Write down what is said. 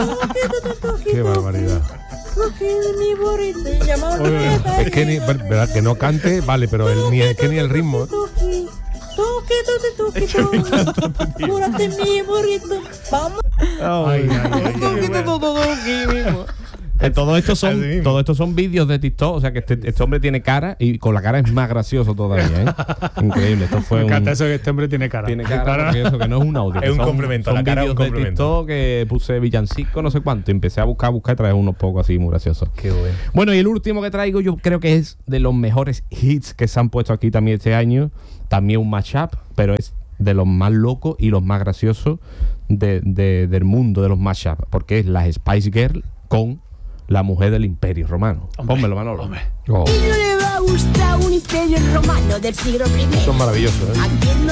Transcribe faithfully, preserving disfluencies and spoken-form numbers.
Qué barbaridad. Es que ni, verdad, que no cante, vale, pero el, ni, es que ni el ritmo. Ay, Eh, todo esto son todo esto son vídeos de TikTok, o sea que este, este hombre tiene cara y con la cara es más gracioso todavía, ¿eh? Increíble, esto fue Me encanta un, eso que este hombre tiene cara. tiene cara porque eso que no es un audio, Es un son, complemento, son la cara es vídeos un de complemento. TikTok que puse villancico, no sé cuánto, y empecé a buscar, buscar y traer unos pocos así muy graciosos. Qué bueno. Bueno, y el último que traigo yo creo que es de los mejores hits que se han puesto aquí también este año, también un mashup, pero es de los más locos y los más graciosos de, de, del mundo de los mashup, porque es las Spice Girls con la mujer del Imperio Romano. Hombre, Pónmelo, Manolo. hombre. Oh, ¿Quién no le va a gustar un imperio romano del siglo primero? son maravillosos, ¿eh? ¿A quién no